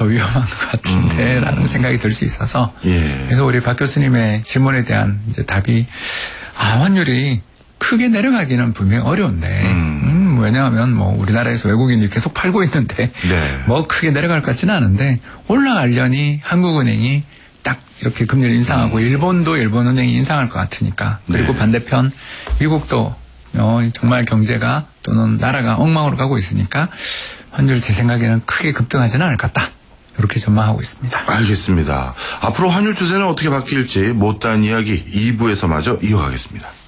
더 위험한 것 같은데 라는 생각이 들 수 있어서 예. 그래서 우리 박 교수님의 질문에 대한 이제 답이 환율이 크게 내려가기는 분명히 어려운데 왜냐하면 뭐 우리나라에서 외국인이 계속 팔고 있는데 네. 뭐 크게 내려갈 것 같지는 않은데 올라가려니 한국은행이 딱 이렇게 금리를 인상하고 일본도 일본은행이 인상할 것 같으니까 그리고 네. 반대편 미국도 정말 경제가 또는 나라가 엉망으로 가고 있으니까 환율 제 생각에는 크게 급등하지는 않을 것 같다. 이렇게 전망하고 있습니다. 알겠습니다. 앞으로 환율 추세는 어떻게 바뀔지 못다한 이야기 2부에서 마저 이어가겠습니다.